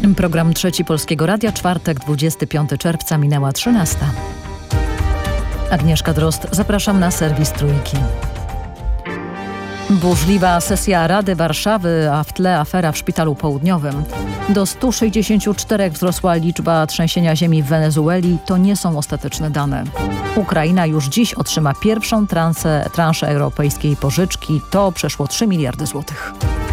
Program Trzeci Polskiego Radia, czwartek, 25 czerwca, minęła 13. Agnieszka Drozd, zapraszam na serwis Trójki. Burzliwa sesja Rady Warszawy, a w tle afera w Szpitalu Południowym. Do 164 wzrosła liczba trzęsienia ziemi w Wenezueli. To nie są ostateczne dane. Ukraina już dziś otrzyma pierwszą transzę europejskiej pożyczki. To przeszło 3 miliardy złotych.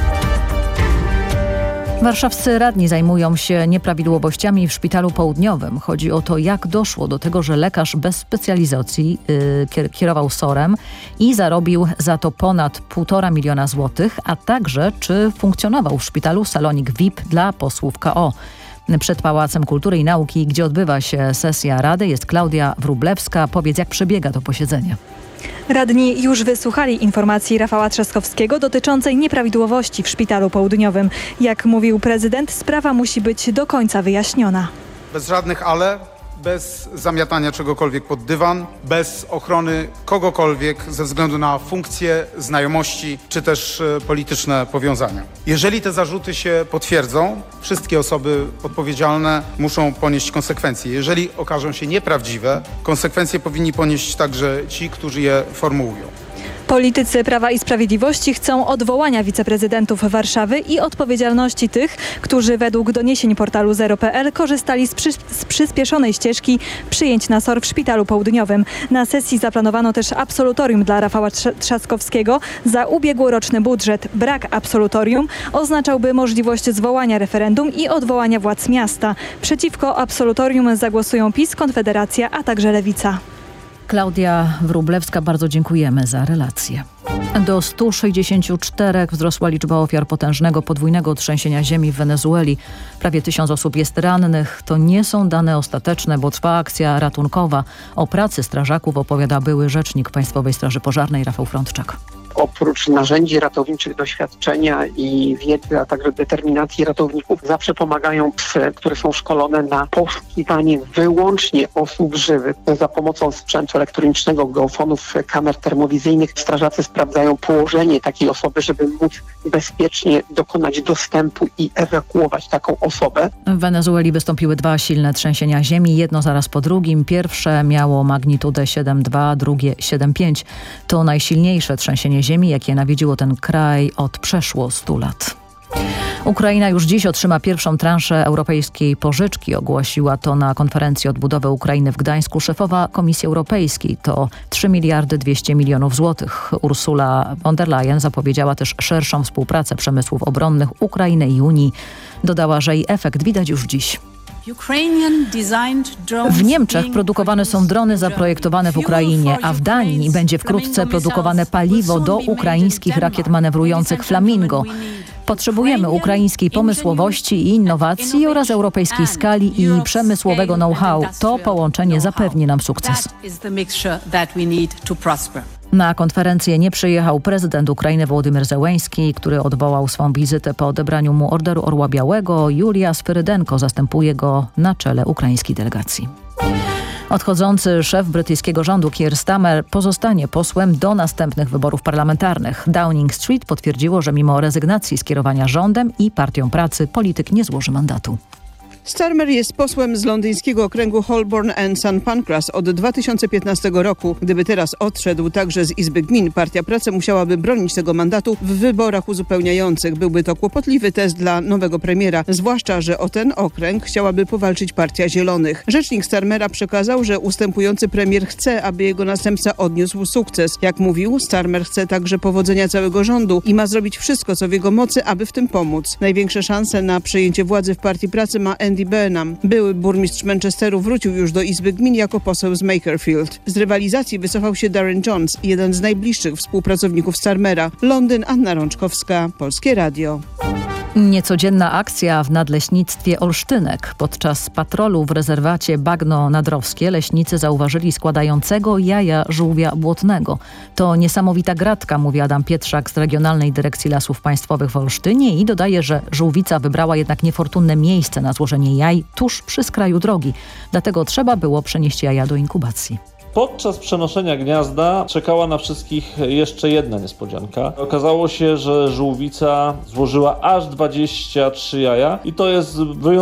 Warszawscy radni zajmują się nieprawidłowościami w Szpitalu Południowym. Chodzi o to, jak doszło do tego, że lekarz bez specjalizacji kierował SOR-em i zarobił za to ponad 1,5 miliona złotych, a także czy funkcjonował w szpitalu salonik VIP dla posłów KO. Przed Pałacem Kultury i Nauki, gdzie odbywa się sesja Rady, jest Klaudia Wróblewska. Powiedz, jak przebiega to posiedzenie. Radni już wysłuchali informacji Rafała Trzaskowskiego dotyczącej nieprawidłowości w Szpitalu Południowym. Jak mówił prezydent, sprawa musi być do końca wyjaśniona. Bez żadnych ale, bez zamiatania czegokolwiek pod dywan, bez ochrony kogokolwiek ze względu na funkcje, znajomości czy też polityczne powiązania. Jeżeli te zarzuty się potwierdzą, wszystkie osoby odpowiedzialne muszą ponieść konsekwencje. Jeżeli okażą się nieprawdziwe, konsekwencje powinni ponieść także ci, którzy je formułują. Politycy Prawa i Sprawiedliwości chcą odwołania wiceprezydentów Warszawy i odpowiedzialności tych, którzy według doniesień portalu Zero.pl korzystali z przyspieszonej ścieżki przyjęć na SOR w Szpitalu Południowym. Na sesji zaplanowano też absolutorium dla Rafała Trzaskowskiego za ubiegłoroczny budżet. Brak absolutorium oznaczałby możliwość zwołania referendum i odwołania władz miasta. Przeciwko absolutorium zagłosują PiS, Konfederacja, a także Lewica. Klaudia Wróblewska, bardzo dziękujemy za relację. Do 164 wzrosła liczba ofiar potężnego podwójnego trzęsienia ziemi w Wenezueli. Prawie 1000 osób jest rannych. To nie są dane ostateczne, bo trwa akcja ratunkowa. O pracy strażaków opowiada były rzecznik Państwowej Straży Pożarnej Rafał Frądczak. Oprócz narzędzi ratowniczych, doświadczenia i wiedzy, a także determinacji ratowników, zawsze pomagają psy, które są szkolone na poszukiwanie wyłącznie osób żywych. Za pomocą sprzętu elektronicznego, geofonów, kamer termowizyjnych strażacy sprawdzają położenie takiej osoby, żeby móc bezpiecznie dokonać dostępu i ewakuować taką osobę. W Wenezueli wystąpiły 2 silne trzęsienia ziemi, jedno zaraz po drugim. Pierwsze miało magnitudę 7,2, drugie 7,5. To najsilniejsze trzęsienie ziemi, jakie nawiedziło ten kraj od przeszło 100 lat. Ukraina już dziś otrzyma pierwszą transzę europejskiej pożyczki. Ogłosiła to na konferencji odbudowy Ukrainy w Gdańsku szefowa Komisji Europejskiej. To 3 miliardy 200 milionów złotych. Ursula von der Leyen zapowiedziała też szerszą współpracę przemysłów obronnych Ukrainy i Unii. Dodała, że jej efekt widać już dziś. W Niemczech produkowane są drony zaprojektowane w Ukrainie, a w Danii będzie wkrótce produkowane paliwo do ukraińskich rakiet manewrujących Flamingo. Potrzebujemy ukraińskiej pomysłowości i innowacji oraz europejskiej skali i przemysłowego know-how. To połączenie zapewni nam sukces. Na konferencję nie przyjechał prezydent Ukrainy Wołodymyr Zełenski, który odwołał swą wizytę po odebraniu mu Orderu Orła Białego. Julia Sfyrydenko zastępuje go na czele ukraińskiej delegacji. Odchodzący szef brytyjskiego rządu Keir Starmer pozostanie posłem do następnych wyborów parlamentarnych. Downing Street potwierdziło, że mimo rezygnacji z kierowania rządem i Partią Pracy polityk nie złoży mandatu. Starmer jest posłem z londyńskiego okręgu Holborn and St Pancras od 2015 roku. Gdyby teraz odszedł także z Izby Gmin, Partia Pracy musiałaby bronić tego mandatu w wyborach uzupełniających. Byłby to kłopotliwy test dla nowego premiera, zwłaszcza, że o ten okręg chciałaby powalczyć Partia Zielonych. Rzecznik Starmera przekazał, że ustępujący premier chce, aby jego następca odniósł sukces. Jak mówił, Starmer chce także powodzenia całego rządu i ma zrobić wszystko, co w jego mocy, aby w tym pomóc. Największe szanse na przejęcie władzy w Partii Pracy ma Andy Burnham. Były burmistrz Manchesteru wrócił już do Izby Gmin jako poseł z Makerfield. Z rywalizacji wycofał się Darren Jones, jeden z najbliższych współpracowników Starmera. Londyn, Anna Rączkowska, Polskie Radio. Niecodzienna akcja w nadleśnictwie Olsztynek. Podczas patrolu w rezerwacie Bagno Nadrowskie leśnicy zauważyli składającego jaja żółwia błotnego. To niesamowita gratka, mówi Adam Pietrzak z Regionalnej Dyrekcji Lasów Państwowych w Olsztynie i dodaje, że żółwica wybrała jednak niefortunne miejsce na złożenie jaj tuż przy skraju drogi. Dlatego trzeba było przenieść jaja do inkubacji. Podczas przenoszenia gniazda czekała na wszystkich jeszcze jedna niespodzianka. Okazało się, że żółwica złożyła aż 23 jaja i to jest wyjątkowo